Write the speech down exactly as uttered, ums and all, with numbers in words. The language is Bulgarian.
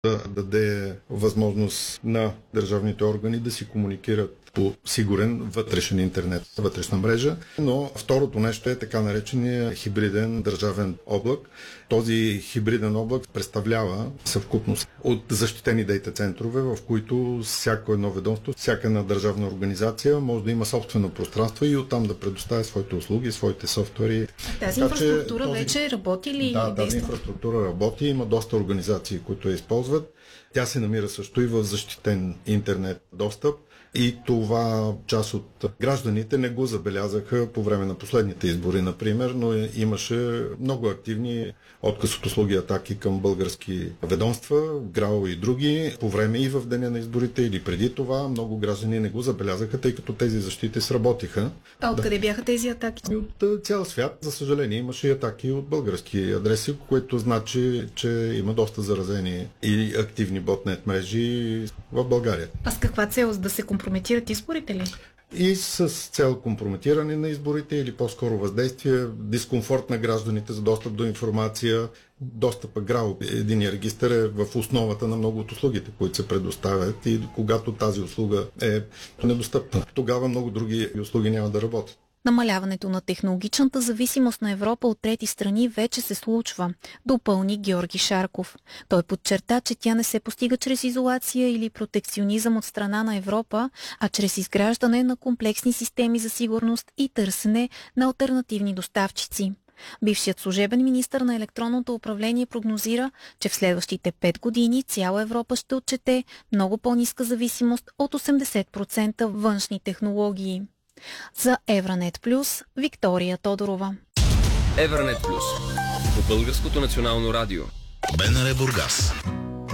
да даде възможност на държавните органи да си комуникират по сигурен вътрешен интернет, вътрешна мрежа. Но второто нещо е така наречения хибриден държавен облак. Този хибриден облак представлява съвкупност от защитени дейта центрове, в които всяко едно ведомство, всяка една държавна организация може да има собствено пространство и оттам да предоставя своите услуги, своите софтуери. Тази така, инфраструктура този... вече работи ли? Да, тази инфраструктура работи. Има доста организации, които я използват. Тя се намира също и в защитен интернет достъп. И това част от гражданите не го забелязаха по време на последните избори, например, но имаше много активни отказ от услуги атаки към български ведомства, ГРАО и други, по време и в деня на изборите или преди това. Много граждани не го забелязаха, тъй като тези защити сработиха. А откъде да. бяха тези атаки? От цял свят. За съжаление, имаше и атаки от български адреси, което значи, че има доста заразени и активни ботнет мрежи в България. А с каква цел? Да се компрометират изборите ли? И с цел компрометиране на изборите или по-скоро въздействие, дискомфорт на гражданите за достъп до информация, достъпа ГРАО. Единия регистър е в основата на много от услугите, които се предоставят и когато тази услуга е недостъпна, тогава много други услуги няма да работят. Намаляването на технологичната зависимост на Европа от трети страни вече се случва, допълни Георги Шарков. Той подчерта, че тя не се постига чрез изолация или протекционизъм от страна на Европа, а чрез изграждане на комплексни системи за сигурност и търсене на алтернативни доставчици. Бившият служебен министър на електронното управление прогнозира, че в следващите пет години цяла Европа ще отчете много по-ниска зависимост от осемдесет процента външни технологии. За Евранет Плюс, Виктория Тодорова. Евранет Плюс по Българското национално радио. БНР Бургас.